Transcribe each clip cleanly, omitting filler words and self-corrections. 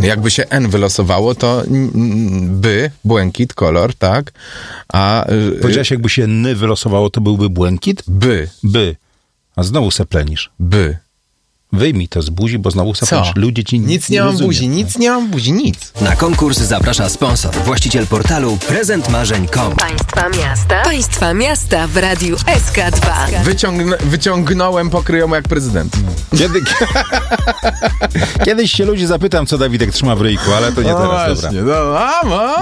Jakby się N wylosowało, to błękit, kolor, tak? A Powiedziałeś, jakby się N wylosowało, to byłby błękit? By. A znowu se plenisz. Wyjmij to z buzi, bo znowu se plenisz. Ludzie ci nic nie mam buzi, nic. Na konkurs zaprasza sponsor, właściciel portalu prezentmarzeń.com. Państwa miasta w radiu SK2. Wyciągnąłem pokryjomu jak prezydent. Kiedyś się ludzi zapytam, co Dawidek trzyma w ryjku, ale to nie teraz, właśnie, dobra.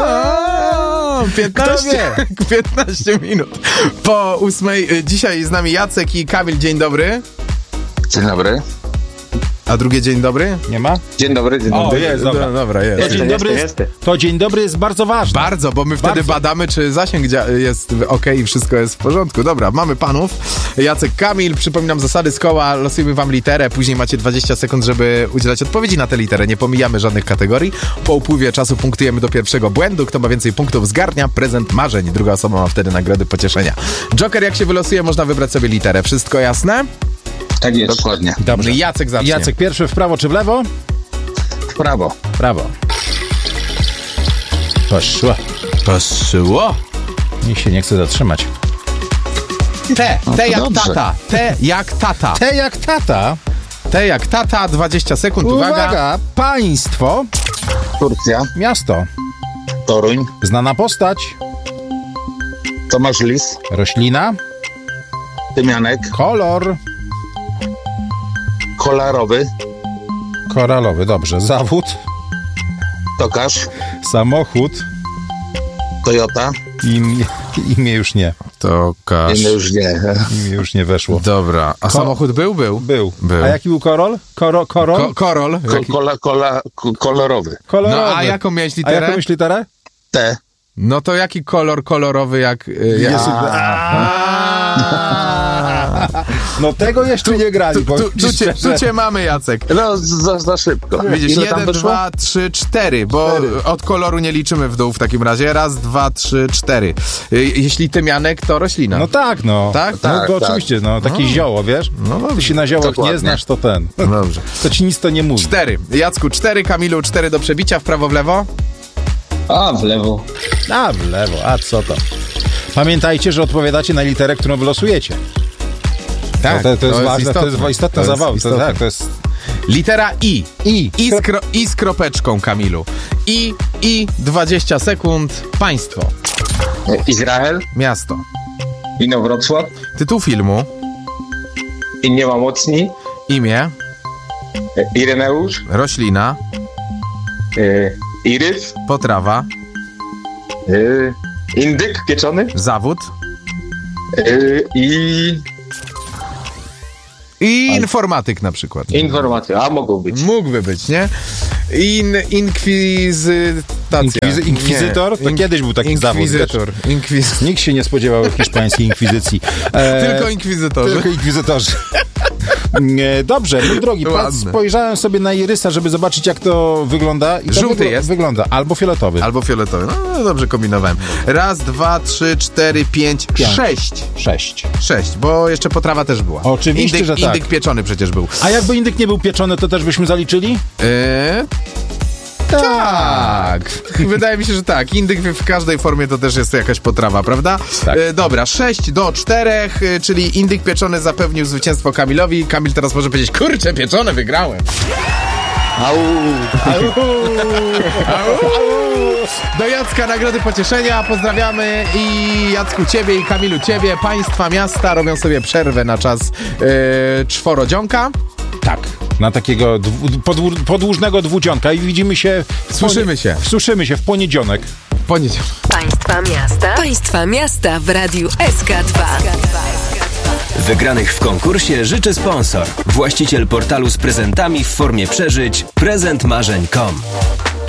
15 minut po 8. Dzisiaj z nami Jacek i Kamil. Dzień dobry. Dzień dobry. A drugie dzień dobry? Nie ma? Dzień dobry. O, jest, dobra. Dobra, jest. To dzień dobry jest bardzo ważny. Bardzo, bo my wtedy badamy, czy zasięg jest okej i wszystko jest w porządku. Dobra, mamy panów. Jacek, Kamil, przypominam zasady z koła, losujemy wam literę, później macie 20 sekund, żeby udzielać odpowiedzi na tę literę. Nie pomijamy żadnych kategorii. Po upływie czasu punktujemy do pierwszego błędu. Kto ma więcej punktów, zgarnia prezent marzeń. Druga osoba ma wtedy nagrody pocieszenia. Joker, jak się wylosuje, można wybrać sobie literę. Wszystko jasne? Tak jest. Dokładnie. Dobrze. Jacek zacznie. Jacek pierwszy, w prawo czy w lewo? W prawo. Prawo. Poszło. Nikt się nie chce zatrzymać. T jak dobrze. tata. T jak tata. T jak tata, 20 sekund. Uwaga. Państwo. Turcja. Miasto. Toruń. Znana postać. Tomasz Lis. Roślina. Tymianek. Kolor. Kolorowy. Koralowy, dobrze. Zawód. Tokarz. Samochód. Toyota. Imię już nie. Tokarz. Inny już nie. Imię już nie weszło. Dobra. A samochód był? Był. A jaki był korol? Korol? Korol. Kolorowy. Kolorowy. No a jaką miałeś literę? A jaką miałeś literę? T. No to jaki kolor kolorowy jak... No tego jeszcze nie grali. Tu cię mamy, Jacek. No, za szybko. Widzisz, Ile tam 1, wyszło? 2, 3, 4, bo od koloru nie liczymy w dół w takim razie. 1, 2, 3, 4. Jeśli tymianek, to roślina. No tak, no. Tak? No to Tak. oczywiście, no. Takie zioło, wiesz? No dobrze. Ty się na ziołach Dokładnie. nie znasz, to ten. Dobrze. To ci nic to nie mówi. 4. Jacku 4, Kamilu 4 do przebicia, w prawo, w lewo. A, w lewo. A w lewo, a co to? Pamiętajcie, że odpowiadacie na literę, którą wylosujecie. Tak, to jest ważne, to jest istotna zabawa. To jest... Litera I. I. I z kropeczką, Kamilu. I 20 sekund. Państwo. Izrael. Miasto. Inowrocław. Tytuł filmu. I nie ma mocni. Imię. Ireneusz. Roślina. Irys. Potrawa. Indyk pieczony. Zawód. I informatyk na przykład. informacja. A mogą być. Mógłby być, nie? Inkwizytacja. Inkwizytor? To kiedyś był taki zawód. Inkwizytor. Nikt się nie spodziewał hiszpańskiej inkwizycji. Tylko inkwizytorzy. Tylko inkwizytorzy. Dobrze, mój drogi, spojrzałem sobie na irysa, żeby zobaczyć, jak to wygląda. I to żółty jest. Wygląda. Albo fioletowy. Albo fioletowy. No dobrze kombinowałem. 1, 2, 3, 4, 5, 6. 6, bo jeszcze potrawa też była. Oczywiście, że tak. Indyk pieczony przecież był. A jakby indyk nie był pieczony, to też byśmy zaliczyli? Tak. Wydaje mi się, że tak. Indyk w każdej formie to też jest jakaś potrawa, prawda? Tak. Dobra, 6-4, czyli indyk pieczony zapewnił zwycięstwo Kamilowi. Kamil teraz może powiedzieć, kurczę, pieczone, wygrałem. Au. Do Jacka nagrody pocieszenia, pozdrawiamy i Jacku ciebie i Kamilu ciebie. Państwa miasta robią sobie przerwę na czas czworodzionka. Tak. Na takiego podłużnego dwudzionka i widzimy się... Słyszymy się w poniedziałek. Państwa miasta w radiu SK2. Wygranych w konkursie życzy sponsor, właściciel portalu z prezentami w formie przeżyć prezentmarzeń.com.